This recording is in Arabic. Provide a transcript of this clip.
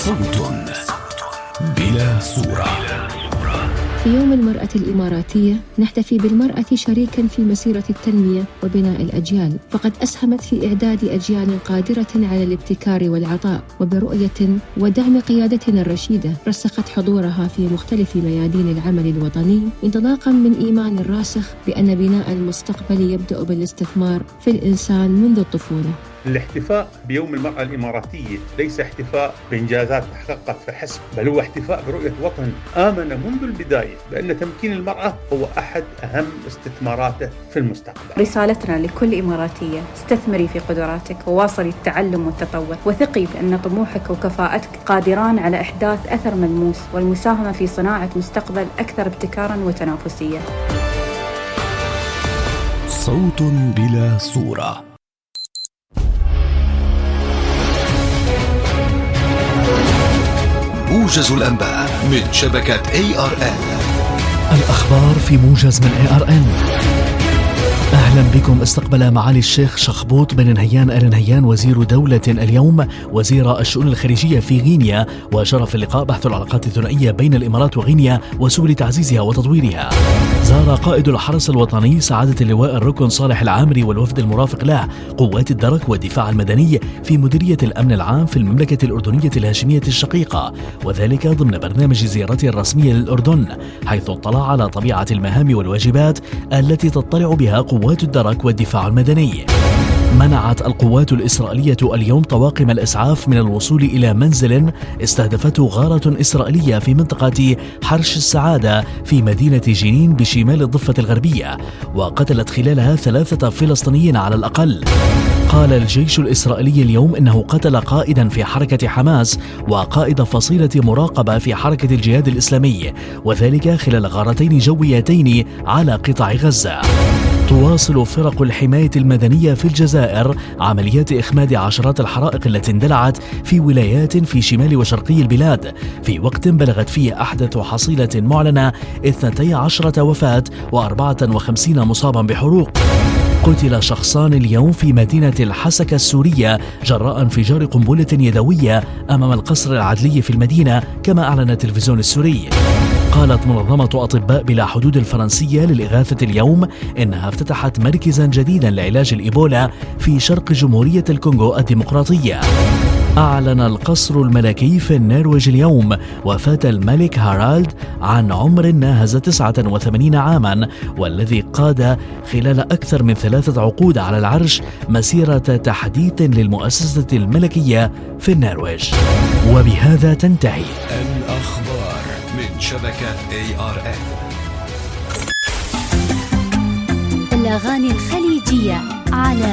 صوت بلا صورة. في يوم المرأة الإماراتية نحتفي بالمرأة شريكاً في مسيرة التنمية وبناء الأجيال، فقد أسهمت في إعداد أجيال قادرة على الابتكار والعطاء، وبرؤية ودعم قيادتنا الرشيدة رسخت حضورها في مختلف ميادين العمل الوطني، انطلاقاً من إيمان راسخ بأن بناء المستقبل يبدأ بالاستثمار في الإنسان منذ الطفولة. الاحتفاء بيوم المرأة الإماراتية ليس احتفاء بإنجازات تحققت فحسب، بل هو احتفاء برؤية وطن آمن منذ البداية بأن تمكين المرأة هو أحد أهم استثماراته في المستقبل. رسالتنا لكل إماراتية: استثمري في قدراتك وواصلي التعلم والتطور، وثقي بأن طموحك وكفاءتك قادران على إحداث أثر ملموس والمساهمة في صناعة مستقبل أكثر ابتكاراً وتنافسية. صوت بلا صورة. موجز الأنباء من شبكة ARN. الأخبار في موجز من ARN. أهلا بكم. استقبل معالي الشيخ شخبوط بن نهيان آل نهيان وزير دولة اليوم وزير الشؤون الخارجية في غينيا، وشرف اللقاء بحث العلاقات الثنائية بين الإمارات وغينيا وسبل تعزيزها وتطويرها. زار قائد الحرس الوطني سعادة اللواء الركن صالح العامري والوفد المرافق له قوات الدرك والدفاع المدني في مديرية الأمن العام في المملكة الأردنية الهاشمية الشقيقة، وذلك ضمن برنامج زيارته الرسمية للأردن، حيث اطلع على طبيعة المهام والواجبات التي تطلع بها قوات الدرك والدفاع المدني. منعت القوات الإسرائيلية اليوم طواقم الإسعاف من الوصول إلى منزل استهدفته غارة إسرائيلية في منطقة حرش السعادة في مدينة جنين بشمال الضفة الغربية، وقتلت خلالها 3 فلسطينيين على الأقل. قال الجيش الإسرائيلي اليوم إنه قتل قائدا في حركة حماس وقائد فصيلة مراقبة في حركة الجهاد الإسلامي، وذلك خلال غارتين جويتين على قطاع غزة. تواصل فرق الحماية المدنية في الجزائر عمليات إخماد عشرات الحرائق التي اندلعت في ولايات في شمال وشرقي البلاد، في وقت بلغت فيه أحدث حصيلة معلنة 12 وفاة و54 مصابا بحروق. قتل شخصان اليوم في مدينة الحسكة السورية جراء انفجار قنبلة يدوية أمام القصر العدلي في المدينة، كما أعلن التلفزيون السوري. قالت منظمة أطباء بلا حدود الفرنسية للإغاثة اليوم إنها افتتحت مركزا جديدا لعلاج الإيبولا في شرق جمهورية الكونغو الديمقراطية. أعلن القصر الملكي في النرويج اليوم وفاة الملك هارالد عن عمر ناهز 89 عاما، والذي قاد خلال أكثر من 3 عقود على العرش مسيرة تحديث للمؤسسة الملكية في النرويج. وبهذا تنتهي الأخبار من شبكة ARN. الأغاني الخليجية على